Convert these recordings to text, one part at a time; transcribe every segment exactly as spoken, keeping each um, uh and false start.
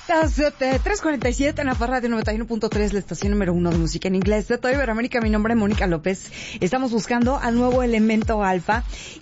Las eh, tres cuarenta y siete en la Farra de noventa y uno punto tres, la estación número uno de música en inglés de toda Iberoamérica. Mi nombre es Mónica López. Estamos buscando al nuevo elemento alfa.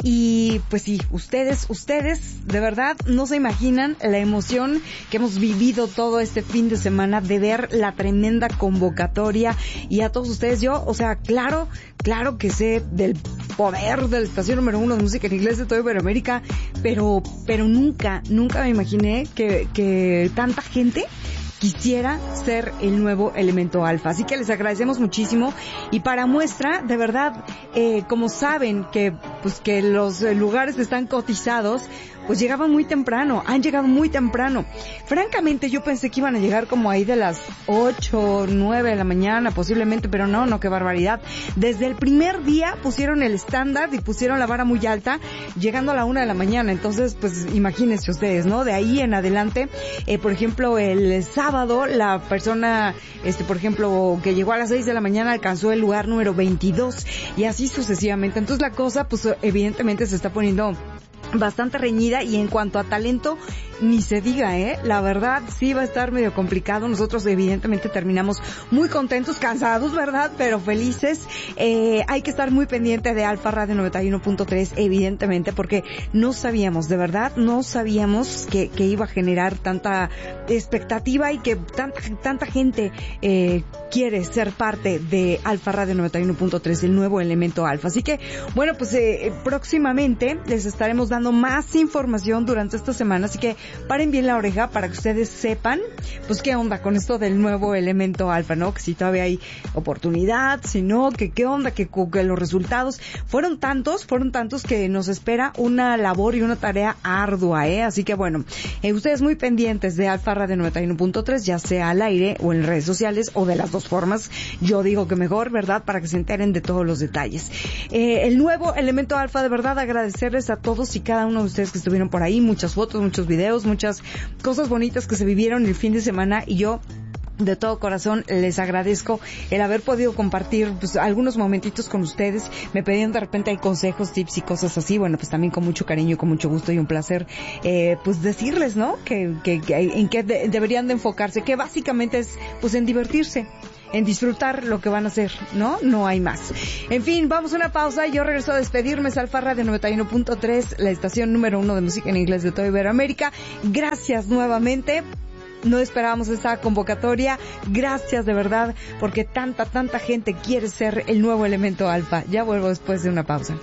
Y pues sí, ustedes, ustedes de verdad no se imaginan la emoción que hemos vivido todo este fin de semana de ver la tremenda convocatoria. Y a todos ustedes, yo, o sea, claro, claro que sé del poder de la estación número uno de música en inglés de toda Iberoamérica, pero, pero nunca, nunca me imaginé que, que tanta gente quisiera ser el nuevo elemento alfa. Así que les agradecemos muchísimo. Y para muestra, de verdad, eh, como saben que, pues, que los lugares están cotizados, pues llegaban muy temprano, han llegado muy temprano. Francamente, yo pensé que iban a llegar como ahí de las ocho, nueve de la mañana, posiblemente, pero no, no, qué barbaridad. Desde el primer día pusieron el estándar y pusieron la vara muy alta, llegando a la una de la mañana. Entonces, pues, imagínense ustedes, ¿no? De ahí en adelante, eh, por ejemplo, el sábado, la persona, este, por ejemplo, que llegó a las seis de la mañana alcanzó el lugar número veintidós, y así sucesivamente. Entonces la cosa, pues, evidentemente se está poniendo bastante reñida, y en cuanto a talento, ni se diga, ¿eh? La verdad, sí va a estar medio complicado. Nosotros, evidentemente, terminamos muy contentos, cansados, ¿verdad? Pero felices. Eh, hay que estar muy pendiente de Alfa Radio noventa y uno punto tres, evidentemente, porque no sabíamos, de verdad, no sabíamos que, que iba a generar tanta expectativa y que tanta, tanta gente, eh, quiere ser parte de Alfa Radio noventa y uno punto tres, el nuevo elemento alfa. Así que, bueno, pues, eh, próximamente les estaremos dando más información durante esta semana, así que paren bien la oreja para que ustedes sepan, pues, qué onda con esto del nuevo elemento alfa, ¿no? Que si todavía hay oportunidad, si no, que qué onda, que, que los resultados fueron tantos, fueron tantos que nos espera una labor y una tarea ardua, ¿eh? Así que, bueno, eh, ustedes muy pendientes de Alfa Radio noventa y uno punto tres, ya sea al aire o en redes sociales, o de las dos formas. Yo digo que mejor, ¿verdad? Para que se enteren de todos los detalles. Eh, el nuevo elemento alfa, de verdad, agradecerles a todos y cada uno de ustedes que estuvieron por ahí, muchas fotos, muchos videos, muchas cosas bonitas que se vivieron el fin de semana, y yo de todo corazón les agradezco el haber podido compartir, pues, algunos momentitos con ustedes. Me pedían de repente hay consejos, tips y cosas así. Bueno, pues también con mucho cariño, con mucho gusto y un placer, eh, pues decirles, ¿no? Que, que, que en qué de, deberían de enfocarse, que básicamente es, pues, en divertirse, en disfrutar lo que van a hacer, ¿no? No hay más. En fin, vamos a una pausa y yo regreso a despedirme. Es Alfa Radio noventa y uno punto tres, la estación número uno de música en inglés de toda Iberoamérica. Gracias nuevamente. No esperábamos esa convocatoria. Gracias de verdad, porque tanta, tanta gente quiere ser el nuevo elemento alfa. Ya vuelvo después de una pausa.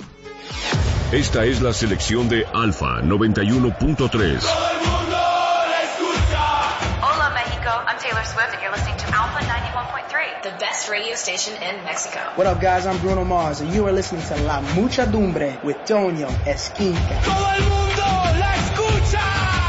Esta es la selección de Alfa noventa y uno punto tres. I'm Taylor Swift, and you're listening to Alpha ninety-one point three, the best radio station in Mexico. What up, guys? I'm Bruno Mars, and you are listening to La Muchadumbre with Toño Esquinca. ¡Todo el mundo la escucha!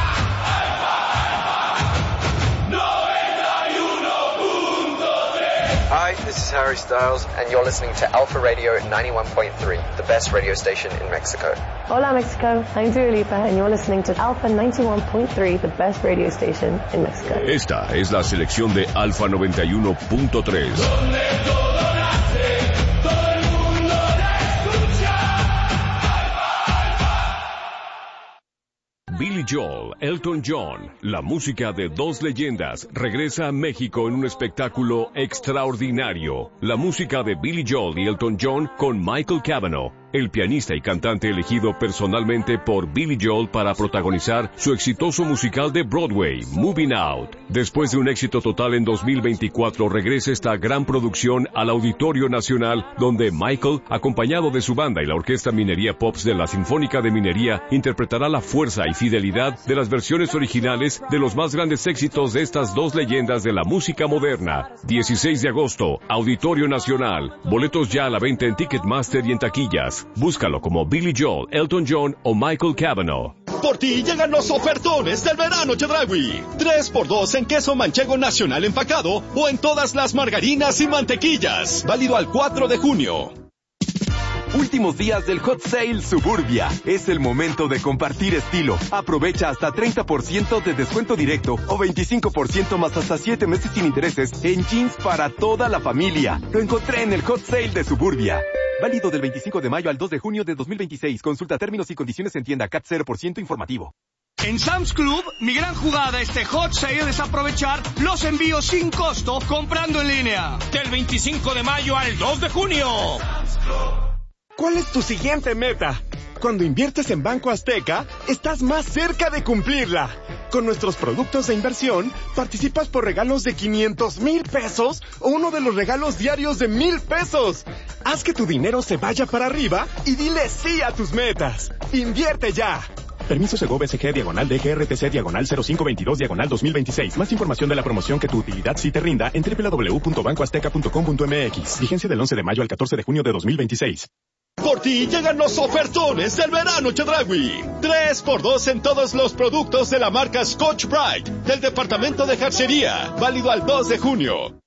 noventa y uno punto tres. Hi, this is Harry Styles, and you're listening to Alpha Radio ninety-one point three, the best radio station in Mexico. Hola, Mexico. I'm Dua Lipa, and you're listening to Alpha ninety-one point three, the best radio station in Mexico. Esta es la selección de Alfa noventa y uno punto tres. Donde todo nace, todo el mundo la escucha. Alfa, Alfa. Billy Joel, Elton John, la música de dos leyendas, regresa a México en un espectáculo extraordinario. La música de Billy Joel y Elton John con Michael Cavanaugh, el pianista y cantante elegido personalmente por Billy Joel para protagonizar su exitoso musical de Broadway, Moving Out. Después de un éxito total en dos mil veinticuatro, regresa esta gran producción al Auditorio Nacional, donde Michael, acompañado de su banda y la Orquesta Minería Pops de la Sinfónica de Minería, interpretará la fuerza y fidelidad de las versiones originales de los más grandes éxitos de estas dos leyendas de la música moderna. dieciséis de agosto, Auditorio Nacional. Boletos ya a la venta en Ticketmaster y en taquillas. Búscalo como Billy Joel, Elton John o Michael Cavanaugh. Por ti llegan los ofertones del verano Chedraui. tres por dos en queso manchego nacional empacado o en todas las margarinas y mantequillas. Válido al cuatro de junio. Últimos días del Hot Sale Suburbia. Es el momento de compartir estilo. Aprovecha hasta treinta por ciento de descuento directo o veinticinco por ciento más hasta siete meses sin intereses en jeans para toda la familia. Lo encontré en el Hot Sale de Suburbia. Válido del veinticinco de mayo al dos de junio de dos mil veintiséis. Consulta términos y condiciones en tienda. C A T cero por ciento informativo. En Sam's Club, mi gran jugada este hot sale es aprovechar los envíos sin costo comprando en línea. Del veinticinco de mayo al dos de junio. ¿Cuál es tu siguiente meta? Cuando inviertes en Banco Azteca, estás más cerca de cumplirla. Con nuestros productos de inversión, participas por regalos de quinientos mil pesos o uno de los regalos diarios de mil pesos. Haz que tu dinero se vaya para arriba y dile sí a tus metas. ¡Invierte ya! Permiso Segov S G diagonal D G R T C diagonal cero cinco veintidós diagonal dos mil veintiséis. Más información de la promoción que tu utilidad sí te rinda en doble u doble u doble u punto banco azteca punto com punto m x. Vigencia del once de mayo al catorce de junio de dos mil veintiséis. Por ti llegan los ofertones del verano Chedraui. tres por dos en todos los productos de la marca Scotch-Brite del departamento de jarcería. Válido al dos de junio.